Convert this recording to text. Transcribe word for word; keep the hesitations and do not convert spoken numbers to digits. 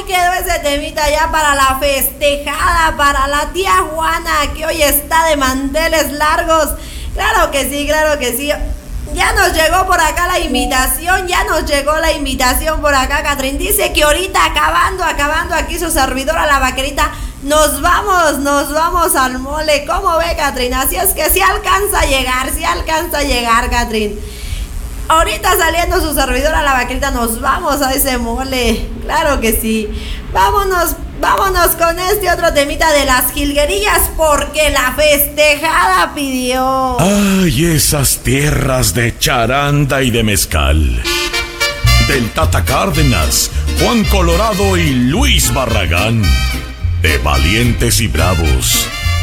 quedó ese temita ya para la festejada, para la tía Juana, que hoy está de manteles largos? Claro que sí, claro que sí. Ya nos llegó por acá la invitación, ya nos llegó la invitación por acá, Catrín. Dice que ahorita acabando, acabando aquí su servidora, la vaquerita, nos vamos, nos vamos al mole. ¿Cómo ve, Catrín? Así es que sí alcanza a llegar, sí alcanza a llegar, Catrín. Ahorita saliendo su servidora, la vaquerita, nos vamos a ese mole. Claro que sí. Vámonos, vámonos con este otro temita de las jilguerillas, porque la festejada pidió. Ay, esas tierras de charanda y de mezcal. Del Tata Cárdenas, Juan Colorado y Luis Barragán. De valientes y bravos,